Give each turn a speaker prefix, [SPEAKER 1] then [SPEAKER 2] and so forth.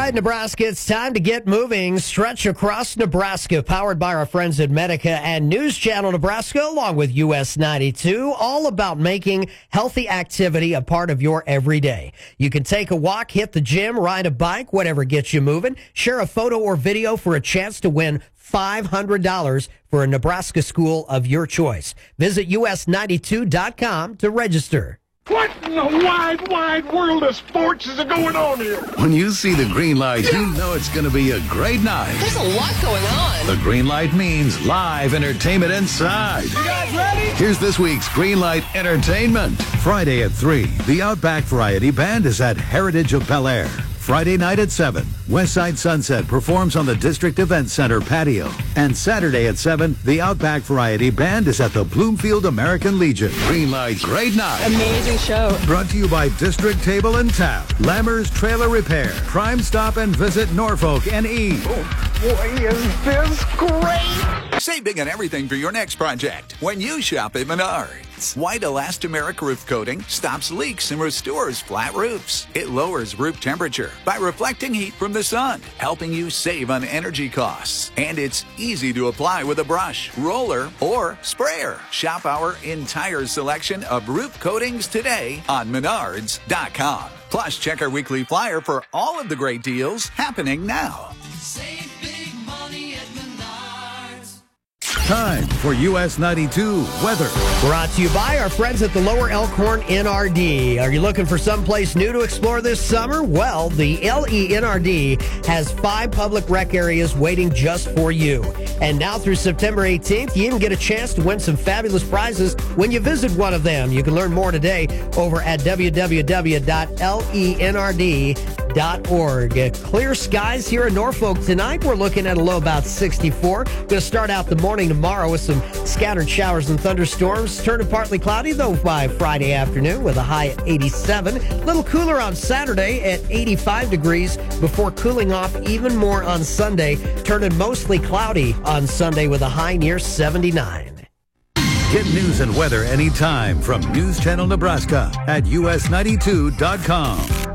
[SPEAKER 1] right, Nebraska, it's time to get moving. Stretch Across Nebraska, powered by our friends at Medica and News Channel Nebraska, along with US 92, all about making healthy activity a part of your everyday. You can take a walk, hit the gym, ride a bike, whatever gets you moving. Share a photo or video for a chance to win $500 for a Nebraska school of your choice. Visit us92.com to register.
[SPEAKER 2] What in the wide, wide world of sports is going on here?
[SPEAKER 3] When you see the green light, you know it's going to be a great night.
[SPEAKER 4] There's a lot going on.
[SPEAKER 3] The green light means live entertainment inside.
[SPEAKER 2] You guys ready?
[SPEAKER 3] Here's this week's Green Light Entertainment. Friday at 3, the Outback Variety Band is at Heritage of Bel Air. Friday night at 7, Westside Sunset performs on the District Event Center patio. And Saturday at 7, the Outback Variety Band is at the Bloomfield American Legion. Green Light, great night.
[SPEAKER 4] Amazing show.
[SPEAKER 3] Brought to you by District Table and Tap, Lammers Trailer Repair, Crime Stop and Visit Norfolk NE.
[SPEAKER 2] Oh, boy, is this great!
[SPEAKER 5] Save big on everything for your next project when you shop at Menards. White elastomeric roof coating stops leaks and restores flat roofs. It lowers roof temperature by reflecting heat from the sun, helping you save on energy costs. And it's easy to apply with a brush, roller, or sprayer. Shop our entire selection of roof coatings today on Menards.com. Plus, check our weekly flyer for all of the great deals happening now.
[SPEAKER 6] Save big money at Menards.
[SPEAKER 3] Time for US 92 weather.
[SPEAKER 1] Brought to you by our friends at the Lower Elkhorn NRD. Are you looking for someplace new to explore this summer? Well, the LE NRD has 5 public rec areas waiting just for you. And now through September 18th, you even get a chance to win some fabulous prizes when you visit one of them. You can learn more today over at www.lenrd.org. Clear skies here in Norfolk tonight. We're looking at a low about 64. Going to start out the morning tomorrow with some scattered showers and thunderstorms. Turning partly cloudy, though, by Friday afternoon with a high at 87. A little cooler on Saturday at 85 degrees before cooling off even more on Sunday. Turning mostly cloudy on Sunday with a high near 79.
[SPEAKER 3] Get news and weather anytime from News Channel Nebraska at us92.com.